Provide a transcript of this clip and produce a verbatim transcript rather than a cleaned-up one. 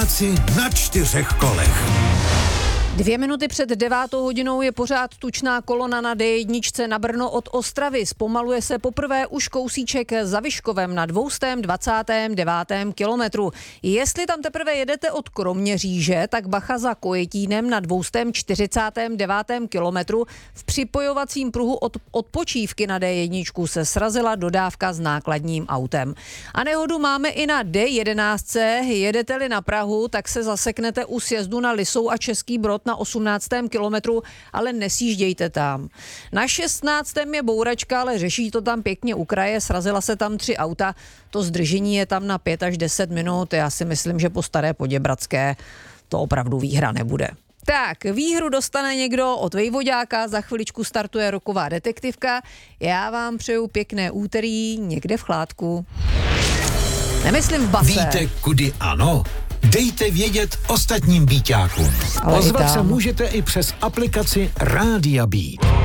Byťáci na čtyřech kolech. Dvě minuty před devátou hodinou je pořád tučná kolona na D jedna na Brno od Ostravy. Zpomaluje se poprvé už kousíček za Vyškovem na dvě dvacet devět kilometru. Jestli tam teprve jedete od Kroměříže, tak bacha za Kojetínem na dvě čtyřicet devět kilometru. V připojovacím pruhu od odpočívky na D jedna se srazila dodávka s nákladním autem. A nehodu máme i na D jedenáct. Jedete-li na Prahu, tak se zaseknete u sjezdu na Lisou a Český Brod na osmnáctém kilometru, ale nesjíždějte tam. Na šestnáctém je bouračka, ale řeší to tam pěkně u kraje, srazila se tam tři auta, to zdržení je tam na pět až deset minut, já si myslím, že po Staré Poděbradské to opravdu výhra nebude. Tak, výhru dostane někdo od Vejvoďáka, za chviličku startuje roková detektivka, já vám přeju pěkné úterý někde v Chládku. Nemyslím v base. Víte, kudy ano? Dejte vědět ostatním byťákům. Ozvat se můžete i přes aplikaci Rádia Beat.